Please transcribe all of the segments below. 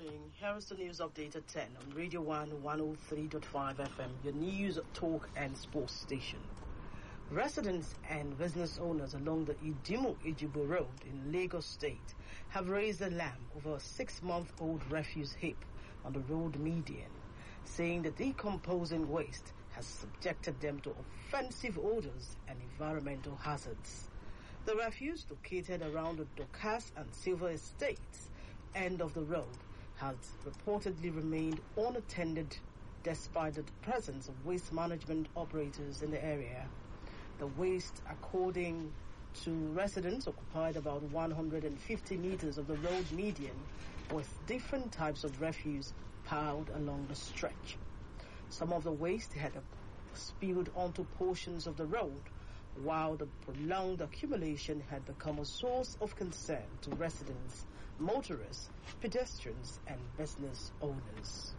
morning. Here is the news update at 10 on Radio 1 103.5 FM, your news, talk and sports station. Residents and business owners along the Idimu-Ijibo Road in Lagos State have raised alarm over a 6-month-old refuse heap on the road median, saying the decomposing waste has subjected them to offensive odors and environmental hazards. The refuse located around the Dorcas and Silver Estates end of the road has reportedly remained unattended despite the presence of waste management operators in the area. The waste, according to residents, occupied about 150 meters of the road median, with different types of refuse piled along the stretch. Some of the waste had spilled onto portions of the road, while the prolonged accumulation had become a source of concern to residents, motorists, pedestrians, and business owners.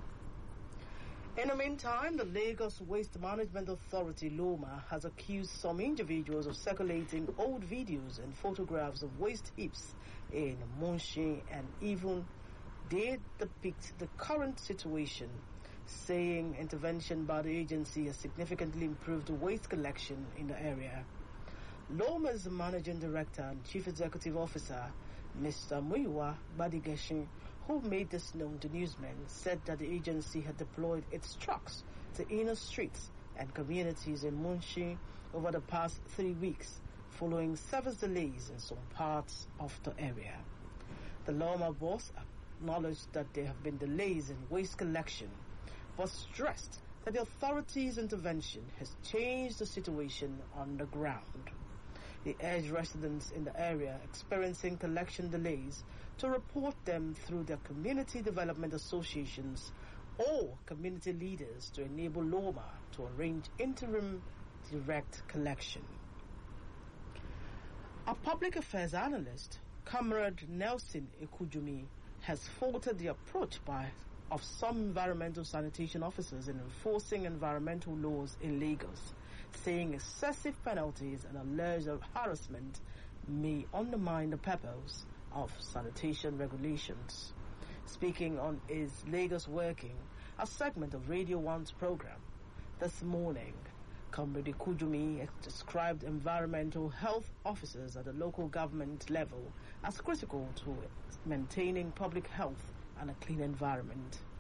In the meantime, the Lagos Waste Management Authority, LOMA, has accused some individuals of circulating old videos and photographs of waste heaps in Mushin, and even they depict the current situation, saying intervention by the agency has significantly improved the waste collection in the area. LOMA's Managing Director and Chief Executive Officer, Mr. Muyiwa Badigeshin, who made this known to newsmen, said that the agency had deployed its trucks to inner streets and communities in Mushin over the past 3 weeks, following service delays in some parts of the area. The LOMA boss acknowledged that there have been delays in waste collection, but stressed that the authorities' intervention has changed the situation on the ground. He urged residents in the area experiencing collection delays to report them through their community development associations or community leaders to enable LOMA to arrange interim direct collection. A public affairs analyst, Comrade Nelson Ekujumi, has faulted the approach of some environmental sanitation officers in enforcing environmental laws in Lagos, saying excessive penalties and alleged harassment may undermine the purpose of sanitation regulations. Speaking on his Lagos Working, a segment of Radio 1's program this morning, Comrade Ekujumi described environmental health officers at the local government level as critical to maintaining public health and a clean environment.